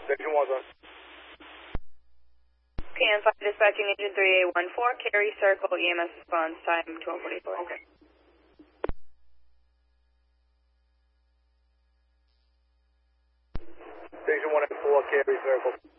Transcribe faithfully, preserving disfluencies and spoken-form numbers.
Station one, sir. P M five dispatching engine three eight one four, Cary Circle, E M S response time twelve forty-four. Okay. Station one and four, Cary Circle.